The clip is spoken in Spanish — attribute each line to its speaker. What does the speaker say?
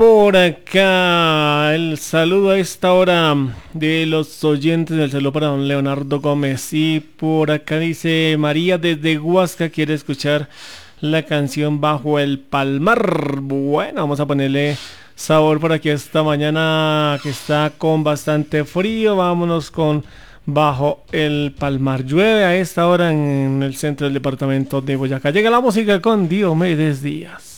Speaker 1: Por acá, el saludo a esta hora de los oyentes, el saludo para don Leonardo Gómez. Y por acá dice María desde Huasca, quiere escuchar la canción Bajo el Palmar. Bueno, vamos a ponerle sabor por aquí esta mañana que está con bastante frío. Vámonos con Bajo el Palmar. Llueve a esta hora en el centro del departamento de Boyacá. Llega la música con Diomedes Díaz.